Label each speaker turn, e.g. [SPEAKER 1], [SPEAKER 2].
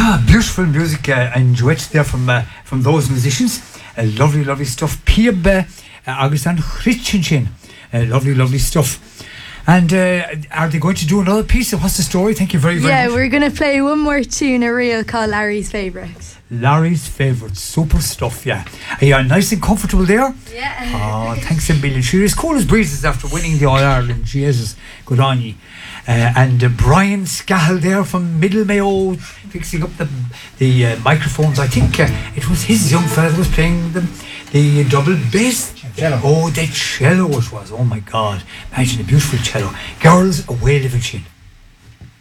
[SPEAKER 1] Yeah, beautiful music and duets there from those musicians. Lovely, lovely stuff. Piab Augustin Christian. Lovely stuff. And are they going to do another piece? What's the story? Thank you very much.
[SPEAKER 2] Yeah, we're going to play one more tune, a reel called Larry's Favourite.
[SPEAKER 1] Larry's Favourite. Super stuff, yeah. Are you nice and comfortable there?
[SPEAKER 2] Yeah.
[SPEAKER 1] Oh, thanks a million. She is cool as breezes after winning the All-Ireland. Jesus, good on you. And Brian Scahill there from Middle Mayo fixing up the microphones. I think it was his young fella that was playing the double bass.
[SPEAKER 3] Cello.
[SPEAKER 1] Oh, the cello it was. Oh my God. Imagine a beautiful cello. Girls, away little chin.